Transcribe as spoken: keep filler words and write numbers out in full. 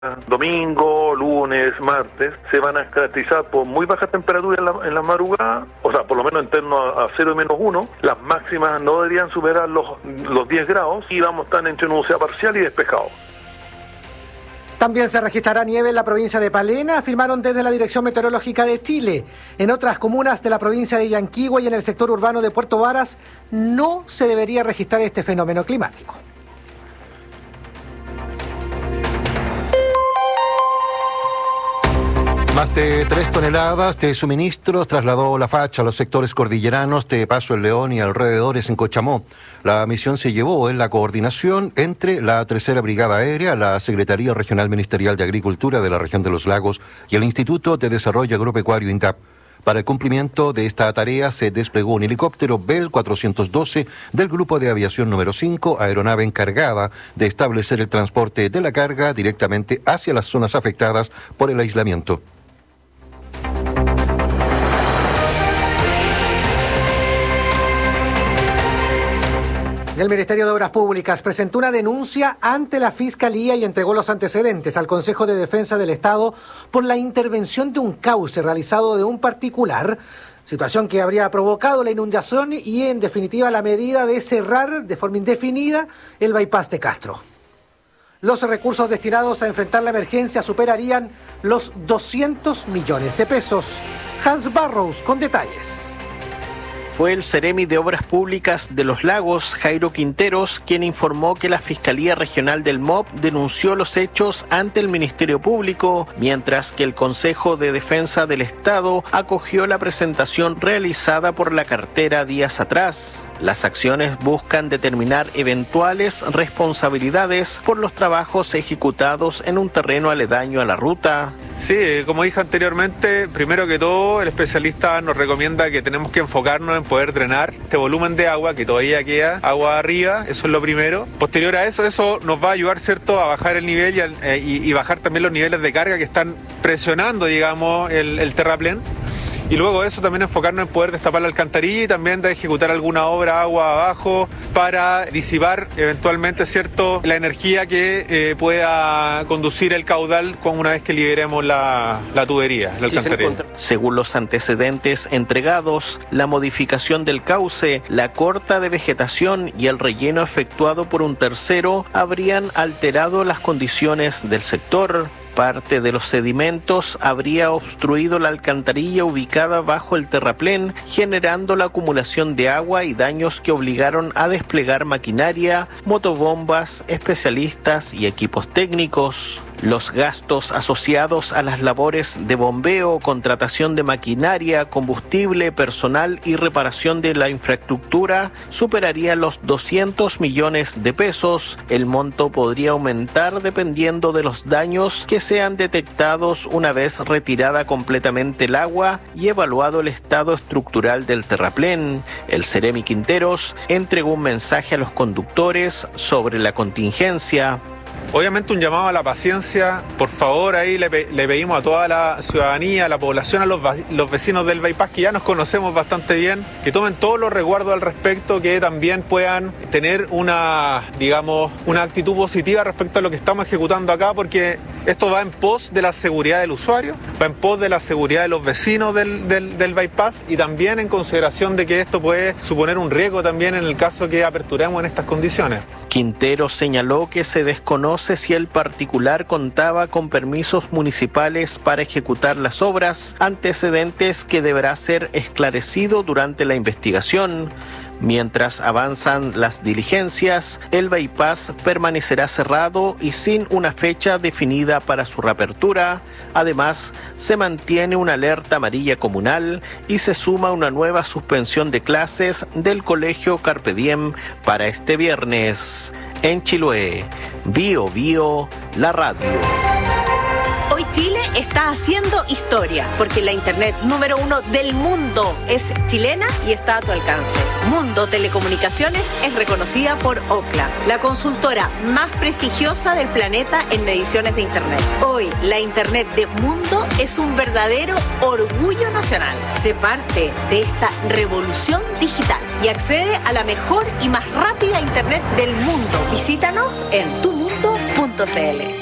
domingo, lunes, martes, se van a caracterizar por muy bajas temperaturas en la, en la madrugada, o sea, por lo menos en torno a, a cero y menos uno, las máximas no deberían superar los, los diez grados y vamos a estar entre nubosidad parcial y despejado. También se registrará nieve en la provincia de Palena, afirmaron desde la Dirección Meteorológica de Chile. En otras comunas de la provincia de Yanquihue y en el sector urbano de Puerto Varas no se debería registrar este fenómeno climático. Más de tres toneladas de suministros trasladó la facha a los sectores cordilleranos de Paso el León y alrededores en Cochamó. La misión se llevó en la coordinación entre la Tercera Brigada Aérea, la Secretaría Regional Ministerial de Agricultura de la Región de los Lagos y el Instituto de Desarrollo Agropecuario INDAP. Para el cumplimiento de esta tarea se desplegó un helicóptero Bell cuatrocientos doce del Grupo de Aviación número cinco, aeronave encargada de establecer el transporte de la carga directamente hacia las zonas afectadas por el aislamiento. El Ministerio de Obras Públicas presentó una denuncia ante la Fiscalía y entregó los antecedentes al Consejo de Defensa del Estado por la intervención de un cauce realizado de un particular, situación que habría provocado la inundación y, en definitiva, la medida de cerrar de forma indefinida el bypass de Castro. Los recursos destinados a enfrentar la emergencia superarían los doscientos millones de pesos. Hans Barrows con detalles. Fue el Ceremi de Obras Públicas de Los Lagos, Jairo Quinteros, quien informó que la Fiscalía Regional del M O P denunció los hechos ante el Ministerio Público, mientras que el Consejo de Defensa del Estado acogió la presentación realizada por la cartera días atrás. Las acciones buscan determinar eventuales responsabilidades por los trabajos ejecutados en un terreno aledaño a la ruta. Sí, como dije anteriormente, primero que todo el especialista nos recomienda que tenemos que enfocarnos en poder drenar este volumen de agua que todavía queda agua arriba, eso es lo primero. Posterior a eso, eso nos va a ayudar, ¿cierto?, a bajar el nivel y, a, y, y bajar también los niveles de carga que están presionando, digamos, el, el terraplén. Y luego de eso también enfocarnos en poder destapar la alcantarilla y también de ejecutar alguna obra agua abajo para disipar eventualmente, cierto, la energía que eh, pueda conducir el caudal con una vez que liberemos la, la tubería, la alcantarilla. Según los antecedentes entregados, la modificación del cauce, la corta de vegetación y el relleno efectuado por un tercero habrían alterado las condiciones del sector. Parte de los sedimentos habría obstruido la alcantarilla ubicada bajo el terraplén, generando la acumulación de agua y daños que obligaron a desplegar maquinaria, motobombas, especialistas y equipos técnicos. Los gastos asociados a las labores de bombeo, contratación de maquinaria, combustible, personal y reparación de la infraestructura superarían los doscientos millones de pesos. El monto podría aumentar dependiendo de los daños que sean detectados una vez retirada completamente el agua y evaluado el estado estructural del terraplén. El Ceremi Quinteros entregó un mensaje a los conductores sobre la contingencia. Obviamente un llamado a la paciencia, por favor, ahí le, le pedimos a toda la ciudadanía, a la población, a los, los vecinos del bypass, que ya nos conocemos bastante bien, que tomen todos los resguardos al respecto, que también puedan tener una, digamos, una actitud positiva respecto a lo que estamos ejecutando acá, porque esto va en pos de la seguridad del usuario, va en pos de la seguridad de los vecinos del, del, del bypass y también en consideración de que esto puede suponer un riesgo también en el caso que aperturemos en estas condiciones. Quintero señaló que se desconoce si el particular contaba con permisos municipales para ejecutar las obras, antecedentes que deberá ser esclarecido durante la investigación. Mientras avanzan las diligencias, el bypass permanecerá cerrado y sin una fecha definida para su reapertura. Además, se mantiene una alerta amarilla comunal y se suma una nueva suspensión de clases del Colegio Carpe Diem para este viernes. En Chiloé, Bio Bio, la radio. Hoy Chile está haciendo historia, porque la internet número uno del mundo es chilena y está a tu alcance. Mundo Telecomunicaciones es reconocida por Ookla, la consultora más prestigiosa del planeta en mediciones de internet. Hoy, la internet de Mundo es un verdadero orgullo nacional. Sé parte de esta revolución digital y accede a la mejor y más rápida internet del mundo. Visítanos en tu mundo punto c l.